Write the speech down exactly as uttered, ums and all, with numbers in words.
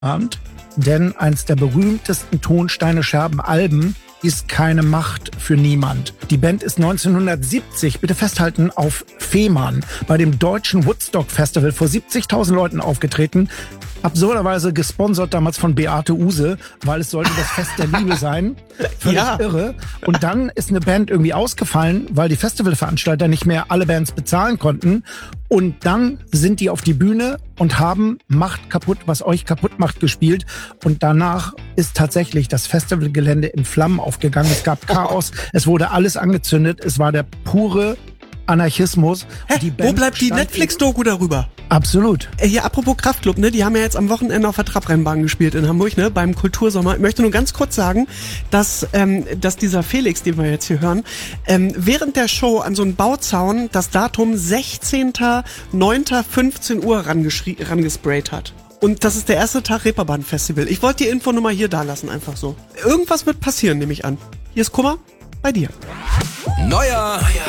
Abend, denn eins der berühmtesten Tonsteine-Scherben-Alben ist Keine Macht für niemand. Die Band ist neunzehnhundertsiebzig, bitte festhalten, auf Fehmarn bei dem deutschen Woodstock Festival vor siebzigtausend Leuten aufgetreten. Absurderweise gesponsert damals von Beate Uhse, weil es sollte das Fest der Liebe sein. Völlig ja. irre. Und dann ist eine Band irgendwie ausgefallen, weil die Festivalveranstalter nicht mehr alle Bands bezahlen konnten. Und dann sind die auf die Bühne und haben Macht kaputt, was euch kaputt macht, gespielt. Und danach ist tatsächlich das Festivalgelände in Flammen aufgegangen. Es gab Chaos, es wurde alles angezündet. Es war der pure Anarchismus. Hä? Die Band Wo bleibt die Netflix-Doku darüber? Absolut. Äh, hier, apropos Kraftklub, ne? Die haben ja jetzt am Wochenende auf der Trabrennbahn gespielt in Hamburg, ne? Beim Kultursommer. Ich möchte nur ganz kurz sagen, dass, ähm, dass dieser Felix, den wir jetzt hier hören, ähm, während der Show an so einen Bauzaun das Datum sechzehnter neunter fünfzehn Uhr rangeschrie- rangesprayt hat. Und das ist der erste Tag Reeperbahn-Festival. Ich wollte die Infonummer hier da lassen, einfach so. Irgendwas wird passieren, nehme ich an. Hier ist Kummer, bei dir. Neuer